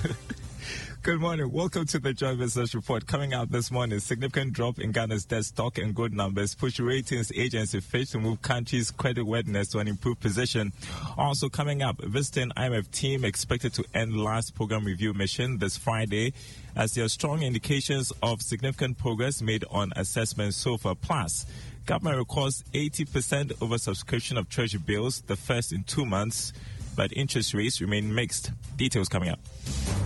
Good morning. Welcome to the Joy Business Report. Coming out this morning, significant drop in Ghana's debt stock and good numbers push ratings agency Fitch to move country's creditworthiness to an improved position. Also coming up, visiting IMF team expected to end last program review mission this Friday as there are strong indications of significant progress made on assessment so far. Plus, government records 80% oversubscription of treasury bills, the first in 2 months, but interest rates remain mixed. Details coming up.